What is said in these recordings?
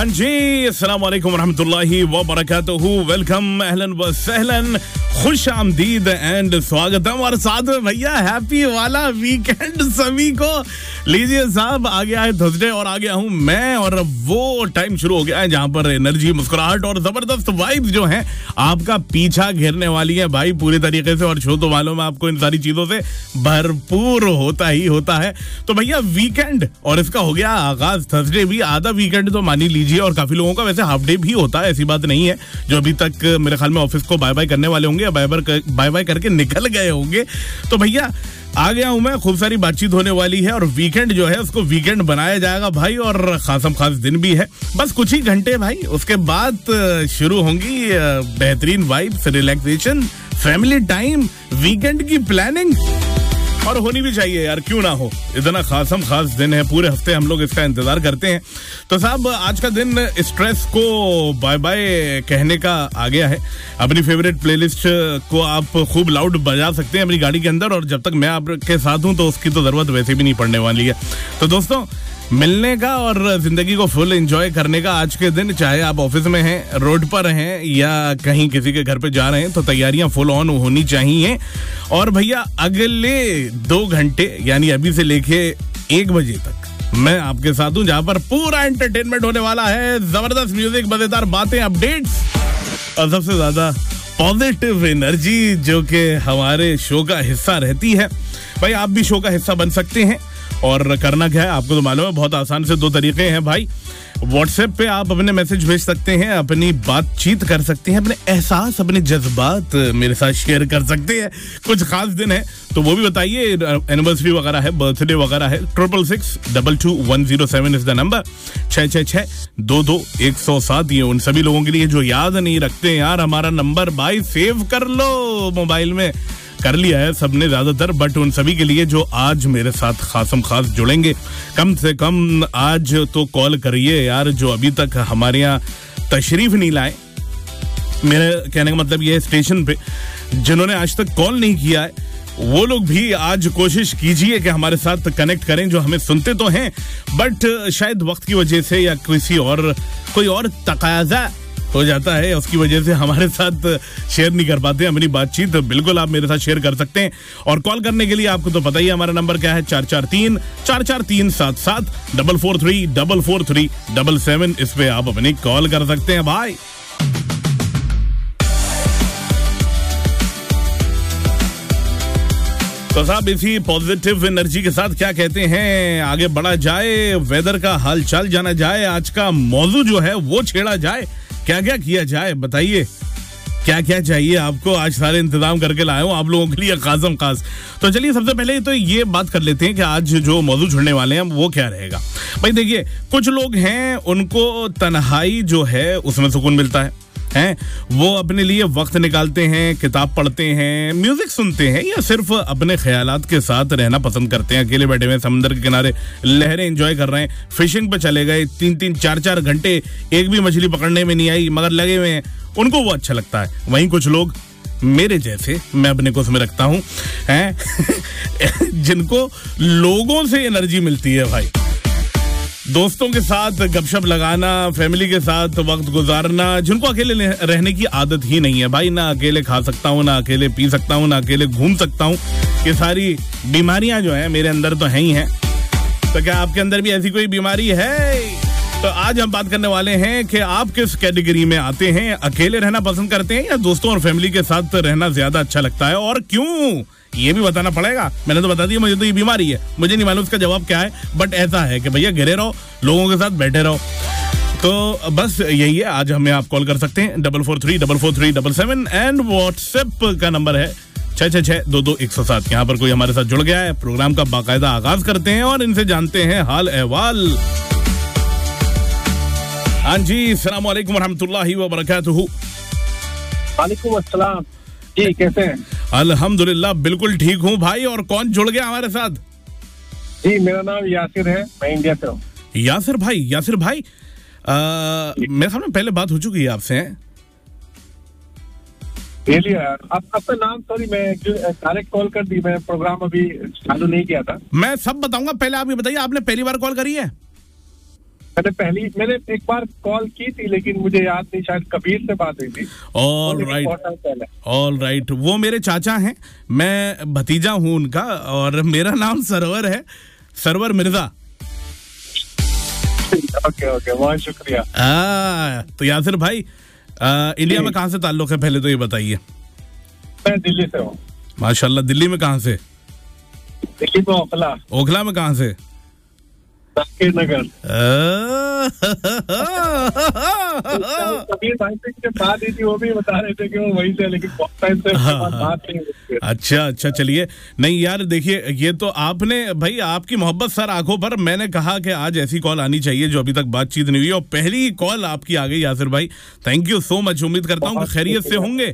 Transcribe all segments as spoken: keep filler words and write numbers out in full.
हाँ जी, अस्सलाम वालेकुम रहमतुल्लाहि व बरकातुहू। वेलकम, अहलन व सहलन, खुश आमदीद एंड स्वागतम। और साथ में भैया हैप्पी वाला वीकेंड सभी को। लीजिए साहब, आ गया है थर्सडे और आ गया हूँ मैं, और वो टाइम शुरू हो गया है जहाँ पर एनर्जी, मुस्कुराहट और जबरदस्त वाइब्स जो हैं आपका पीछा घेरने वाली है भाई पूरी तरीके से। और शो तो मालूम है आपको इन सारी चीजों से भरपूर होता ही होता है। तो भैया वीकेंड और इसका हो गया आगाज। थर्सडे भी आधा वीकेंड तो मान लीजिए, और काफी लोगों का वैसे हाफ डे भी होता है, ऐसी बात नहीं है। जो अभी तक मेरे ख्याल में ऑफिस को बाय बाय करने वाले होंगे या बाय बाय बाय करके निकल गए होंगे। तो भैया आ गया हूं मैं, खूब सारी बातचीत होने वाली है और वीकेंड जो है उसको वीकेंड बनाया जाएगा भाई। और खासम खास दिन भी है, बस कुछ ही घंटे भाई, उसके बाद शुरू होंगी बेहतरीन vibes, relaxation, family time, weekend की प्लानिंग। और होनी भी चाहिए यार, क्यों ना हो। इतना खासम खास दिन है, पूरे हफ्ते हम लोग इसका इंतजार करते हैं। तो साहब आज का दिन स्ट्रेस को बाय बाय कहने का आ गया है। अपनी फेवरेट प्लेलिस्ट को आप खूब लाउड बजा सकते हैं अपनी गाड़ी के अंदर, और जब तक मैं आपके साथ हूं तो उसकी तो जरूरत वैसे भी नहीं पड़ने वाली है। तो दोस्तों, मिलने का और जिंदगी को फुल एंजॉय करने का आज के दिन, चाहे आप ऑफिस में हैं, रोड पर हैं या कहीं किसी के घर पे जा रहे हैं, तो तैयारियां फुल ऑन होनी चाहिए। और भैया अगले दो घंटे यानी अभी से लेके एक बजे तक मैं आपके साथ हूं, जहां पर पूरा एंटरटेनमेंट होने वाला है। जबरदस्त म्यूजिक, मजेदार बातें, अपडेट्स और सबसे ज्यादा पॉजिटिव एनर्जी जो कि हमारे शो का हिस्सा रहती है। भाई आप भी शो का हिस्सा बन सकते हैं, और करना क्या है आपको तो मालूम है, बहुत आसान से दो तरीके हैं भाई। व्हाट्सएप पे आप अपने मैसेज भेज सकते हैं, अपनी बातचीत कर सकते हैं, अपने एहसास, अपने जज्बात मेरे साथ शेयर कर सकते हैं। कुछ खास दिन है तो वो भी बताइए, एनिवर्सरी वगैरह है, बर्थडे वगैरह है। Triple six double two one zero seven is the number. छः छः छः दो दो एक सौ सात। ये उन सभी लोगों के लिए जो याद नहीं रखते यार हमारा नंबर, भाई सेव कर लो मोबाइल में। कर लिया है सबने ज्यादातर, बट उन सभी के लिए जो आज मेरे साथ खासम खास जुड़ेंगे, कम से कम आज तो कॉल करिए यार, जो अभी तक हमारे यहाँ तशरीफ नहीं लाए। मेरे कहने का मतलब ये है, स्टेशन पे जिन्होंने आज तक कॉल नहीं किया है वो लोग भी आज कोशिश कीजिए कि हमारे साथ कनेक्ट करें। जो हमें सुनते तो हैं, बट शायद वक्त की वजह से या किसी और कोई और तकाजा हो जाता है, उसकी वजह से हमारे साथ शेयर नहीं कर पाते अपनी बातचीत। बिल्कुल आप मेरे साथ शेयर कर सकते हैं, और कॉल करने के लिए आपको तो पता ही है हमारा नंबर क्या है, चार चार तीन चार चार तीन सात सात double four three double four three double seven. इस पे आप अपनी कॉल कर सकते हैं भाई। तो साहब इसी पॉजिटिव एनर्जी के साथ क्या कहते हैं, आगे बढ़ा जाए, वेदर का हाल चाल जाना जाए, आज का मौजू जो है वो छेड़ा जाए, क्या क्या किया जाए बताइए, क्या क्या चाहिए आपको। आज सारे इंतजाम करके लाया हूं आप लोगों के लिए खासम खास। तो चलिए सबसे पहले तो ये बात कर लेते हैं कि आज जो मौजू छुड़ने वाले हैं वो क्या रहेगा। भाई देखिए, कुछ लोग हैं उनको तन्हाई जो है उसमें सुकून मिलता है, हैं वो अपने लिए वक्त निकालते हैं, किताब पढ़ते हैं, म्यूजिक सुनते हैं, या सिर्फ अपने ख्यालात के साथ रहना पसंद करते हैं। अकेले बैठे हुए समुद्र के किनारे लहरें एंजॉय कर रहे हैं, फिशिंग पे चले गए, तीन तीन चार चार घंटे एक भी मछली पकड़ने में नहीं आई मगर लगे हुए हैं, उनको वो अच्छा लगता है। वहीं कुछ लोग मेरे जैसे, मैं अपने को उसमें रखता हूं, हैं जिनको लोगों से एनर्जी मिलती है भाई। दोस्तों के साथ गपशप लगाना, फैमिली के साथ वक्त गुजारना, जिनको अकेले रहने की आदत ही नहीं है भाई। ना अकेले खा सकता हूँ, ना अकेले पी सकता हूँ, ना अकेले घूम सकता हूँ। ये सारी बीमारियां जो हैं मेरे अंदर तो हैं ही हैं। तो क्या आपके अंदर भी ऐसी कोई बीमारी है? तो आज हम बात करने वाले हैं कि आप किस कैटेगरी में आते हैं, अकेले रहना पसंद करते हैं या दोस्तों और फैमिली के साथ रहना ज्यादा अच्छा लगता है, और क्यों, ये भी बताना पड़ेगा। मैंने तो बता दिया मुझे तो ये बीमारी है, मुझे नहीं मालूम उसका जवाब क्या है, बट ऐसा है कि भैया घिरे रहो, लोगों के साथ बैठे रहो। तो बस यही है, आज हमें आप कॉल कर सकते हैं double four three double four three double seven, and WhatsApp का नंबर है छः छः छः दो दो एक सौ सात। यहाँ पर कोई हमारे साथ जुड़ गया है, प्रोग्राम का बाकायदा आगाज करते हैं और इनसे जानते हैं हाल अहवाल। हाँ जी, अस्सलाम वालेकुम रहमतुल्लाहि व बरकातुहू। वालेकुम अस्सलाम जी, कैसे हैं? अल्हम्दुलिल्लाह बिल्कुल ठीक हूँ भाई। और कौन जुड़ गया हमारे साथ? जी मेरा नाम यासिर है, मैं इंडिया से हूँ। यासिर भाई, यासिर भाई मेरे ख्याल में पहले बात हो चुकी है आपसे। आप आपका नाम, सॉरी मैं डायरेक्ट कॉल कर दी, मैं प्रोग्राम अभी चालू नहीं किया था। मैं सब बताऊंगा, पहले आप ये बताइए आपने पहली बार कॉल करी है? मैंने पहली मैंने एक बार कॉल की थी, लेकिन मुझे याद नहीं, शायद कबीर से बात हुई थी। ऑल राइट ऑल राइट वो मेरे चाचा हैं, मैं भतीजा हूँ उनका, और मेरा नाम सरवर है, सरवर मिर्जा। ओके ओके, बहुत शुक्रिया। आ, तो यासिर भाई आ, इंडिया में कहाँ से ताल्लुक है, पहले तो ये बताइए। मैं दिल्ली से हूँ। माशाल्लाह, दिल्ली में कहाँ से? दिल्ली में ओखला। ओखला में कहाँ से? तस्कीर नगर। कबीर भाई से बात हुई थी, वो भी बता रहे थे कि वो वहीं से, लेकिन बहुत टाइम से बात नहीं हुई। अच्छा अच्छा, चलिए। नहीं यार देखिए, ये तो आपने भाई, आपकी मोहब्बत सर आंखों पर। मैंने कहा कि आज ऐसी कॉल आनी चाहिए जो अभी तक बातचीत नहीं हुई, और पहली कॉल आपकी आ गई यासिर भाई। Thank you so much. उम्मीद करता हूँ कि खैरियत से होंगे।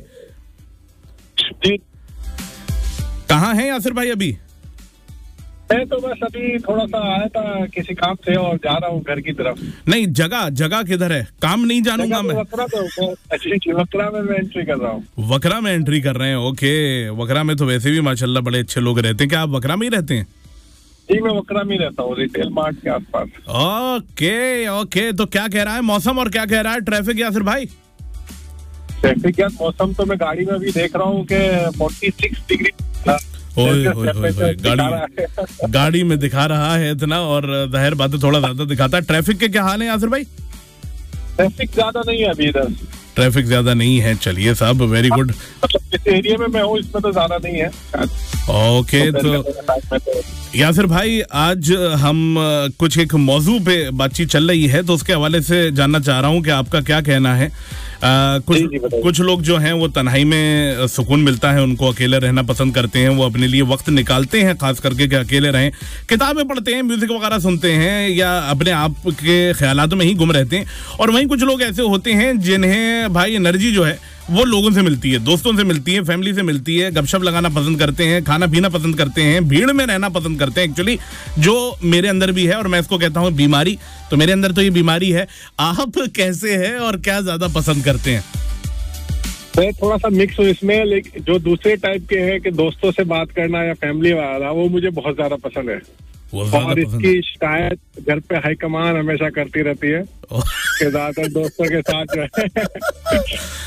कहाँ हैं यासिर भाई अभी? मैं तो बस अभी थोड़ा सा आया था किसी काम से और जा रहा हूँ घर की तरफ। नहीं, जगह जगह किधर है? काम नहीं जानूंगा मैं। वकरा तो अच्छी वकरा में मैं एंट्री कर रहा हूँ। वकरा में एंट्री कर रहे हैं, ओके। वकरा में तो वैसे भी माशाल्लाह बड़े अच्छे लोग रहते हैं। क्या आप वकरा में ही रहते हैं? जी, मैं वकरा में रहता हूँ, रिटेल मार्ट के आसपास। ओके ओके, तो क्या कह रहा है मौसम और क्या कह रहा है ट्रैफिक यासिर भाई? ट्रैफिक या मौसम तो मैं गाड़ी में अभी देख रहा हूँ कि छियालीस डिग्री ओए ओए ओए, गाड़ी गाड़ी में दिखा रहा है इतना, और जाहिर बात है थोड़ा ज्यादा दिखाता है। ट्रैफिक के क्या हाल है यासिर भाई? ट्रैफिक ज्यादा नहीं है अभी इधर। ट्रैफिक ज्यादा नहीं है, चलिए साहब, वेरी गुड। जिस एरिया में मैं हूँ इसमें तो ज्यादा नहीं है। ओके, तो यासिर भाई आज हम कुछ एक मौजू पे बातचीत चल रही है, तो उसके हवाले से जानना चाह रहा हूँ कि आपका क्या कहना है। आ, कुछ कुछ लोग जो हैं वो तन्हाई में सुकून मिलता है, उनको अकेले रहना पसंद करते हैं, वो अपने लिए वक्त निकालते हैं खास करके कि अकेले रहें, किताबें पढ़ते हैं, म्यूजिक वगैरह सुनते हैं, या अपने आप के ख्यालात में ही गुम रहते हैं। और वहीं कुछ लोग ऐसे होते हैं जिन्हें भाई एनर्जी जो है वो लोगों से मिलती है, दोस्तों से मिलती है, फैमिली से मिलती है, गपशप लगाना पसंद करते हैं, खाना पीना पसंद करते हैं, भीड़ में रहना पसंद करते हैं। एक्चुअली जो मेरे अंदर भी है, और मैं इसको कहता हूँ बीमारी, तो मेरे अंदर तो ये बीमारी है। आप कैसे हैं और क्या ज्यादा पसंद करते हैं? मैं थोड़ा सा मिक्स हूँ इसमें, लेकिन जो दूसरे टाइप के हैं कि दोस्तों से बात करना या फैमिली वाला, वो मुझे बहुत ज्यादा पसंद है। और इसकी शिकायत घर पे हाईकमान हमेशा करती रहती है कि ज्यादातर दोस्तों के साथ जो है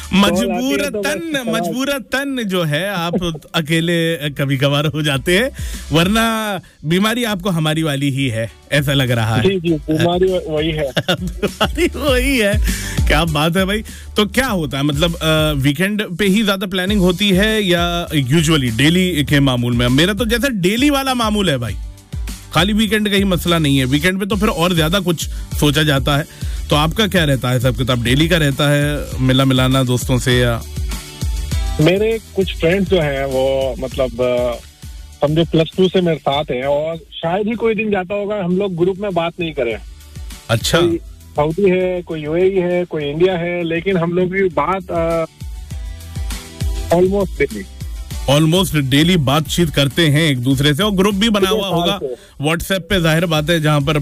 मजबूरतन मजबूरतन जो है आप अकेले कभी कभार हो जाते हैं, वरना बीमारी आपको हमारी वाली ही है, ऐसा लग रहा है। जी जी, बीमारी वही है। बीमारी वही है। क्या बात है भाई। तो क्या होता है, मतलब वीकेंड पे ही ज्यादा प्लानिंग होती है या यूजुअली डेली के मामूल में? मेरा तो जैसे डेली वाला मामूल है भाई, खाली वीकेंड का ही मसला नहीं है। वीकेंड पे तो फिर और ज्यादा कुछ सोचा जाता है। तो आपका क्या रहता है सब किताब? डेली का रहता है मिला मिलाना दोस्तों से, या? मेरे कुछ फ्रेंड्स जो हैं वो मतलब समझो प्लस टू से मेरे साथ हैं, और शायद ही कोई दिन जाता होगा हम लोग ग्रुप में बात नहीं करें। अच्छा। कोई सऊदी है, कोई यूएई है, कोई इंडिया है, लेकिन हम लोग की बात ऑलमोस्ट डेली ऑलमोस्ट डेली बातचीत करते हैं एक दूसरे से, और ग्रुप भी बना हुआ होगा व्हाट्सएप पे, जाहिर बात है, जहां पर